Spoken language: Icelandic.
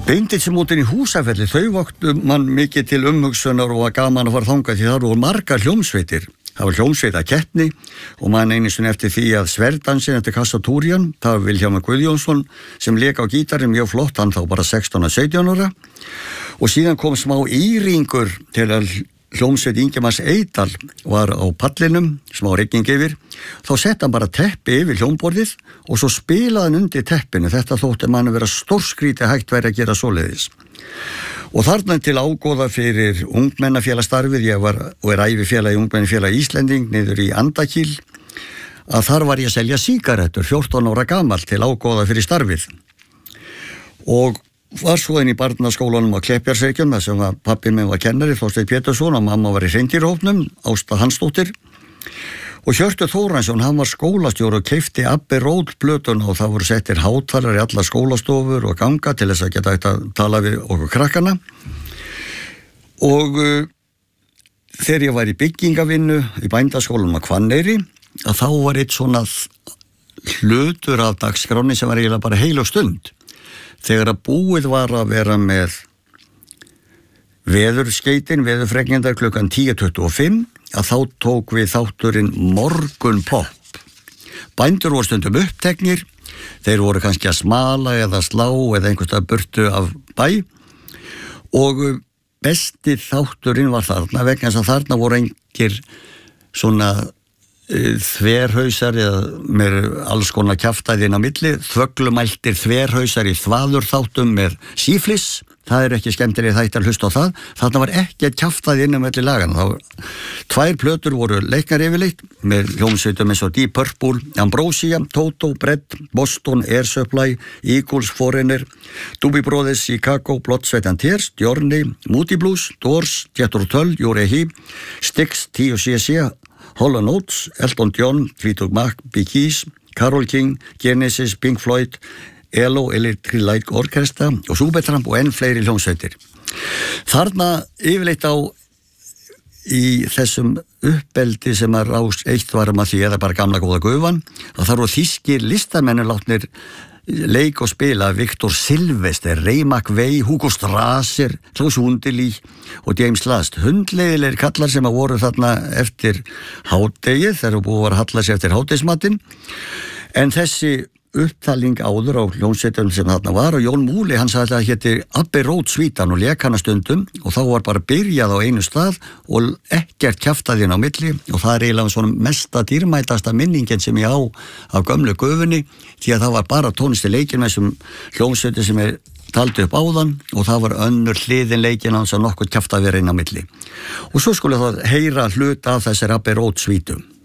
Bindilsmótin í Húsafelli, þau vöktu mann mikið til umhugsunar og var gaman að fara þangað því það voru margar hljómsveitir. Það var hljómsveitakeppni og man einu sinni eftir því að Sverdansin eftir Kassatúrjan, það var Vilhjálmur Guðjónsson sem lék á gítarinn mjög flott, hann þá bara 16-17 ára og síðan kom smá íringur til að hljómsveit Ingimars Eydal var á pallinum, smá rigning yfir, þá sett hann bara teppi yfir hljómborðið og svo spilaði hann undir teppinu, þetta þótti mann vera stórskrítið hægt væri að gera svoleiðis. Og þarna til ágóða fyrir ungmennafélagstarfið, ég var og æfifélagi ungmennafélagi Íslending niður í Andakíl, að þar var ég að selja sígarettur, 14 ára gamall til ágóða fyrir starfið. Og var svo inn í barnaskólanum á Kleppjárnsreykjum, þar sem pappi minn var kennari, Þorsteinn Pétursson, og mamma var í hreindýrahópnum, Ásta Hansdóttir. Og Hjörtur Þóransson, hann var skólastjóri og keypti Abbey Road plötuna og það voru settir hátalar í alla skólastofur og ganga til þess að geta hægt að tala við okkur krakkana. Og þegar ég var í byggingavinnu í bændaskólanum á Hvanneyri, að þá var eitt svona hlutur af dagskráni sem var eiginlega bara heilög stund. Þegar að búið var að vera með veðurskeytin, veðurfregnindar klukkan 10:25, að þá tók við þátturinn Morgun Popp. Bændur voru stundum uppteknir, þeir voru kannski að smala eða slá eða einhverstað burtu af bæ og besti þátturinn var þarna vegna þess að þarna voru engir svona þverhausar eða með alls konar kjaftæði inn á milli, þvöglumæltir þverhausar í þvaðurþáttum með síflis, það ekki skemmtilega þættir að hlusta á það, þarna var ekki að kjaftæði inn á milli lagana, tvær plötur voru leiknar yfirleitt með hljómsveitum eins og Deep Purple, Ambrosia, Toto, Bread, Boston, Air Supply, Eagles, Foreigner, Doobie Brothers, Chicago, Blood, Sweat and Tears, Journey, Moody Blues, Doors, Jethro Tull, Uriah, Styx, T.O.C.C., Hall & Oates, Elton John, Fleetwood Mac, Bee Gees, Carole King, Genesis, Pink Floyd, ELO, Electric Light Orchestra og Supertramp og enn fleiri hljómsveitir. Þarna yfirleitt á í þessum uppeldi sem að Rás 1 var að því eða bara gamla góða gufan, að það voru þýskir listamennir látnir leik og spila Viktor Silvester, Ray McVey, Hugo Strasser, Klaus Wunderlich og James Last, hundleiðilegir kallar sem að voru þarna eftir hádegið, þegar búið að halla sig eftir hádegismatinn, en þessi upptalning áður á hljómsveitunum sem þarna var og Jón Múli, hann sagði að það héti Abbey Road Svítan og lék hana stundum og þá var bara byrjað á einu stað og ekkert kjaftaði inn á milli og það eiginlega svona mesta dýrmætasta minningin sem ég á af gömlu gufunni því að það var bara tónlisti leikin með þessum hljómsveitum sem taldi upp áðan og það var önnur hliðin leikin hans að nokkuð kjaftaði verið inn á milli og svo skulle það heyra hluta af þessari Abbey Road Svítum.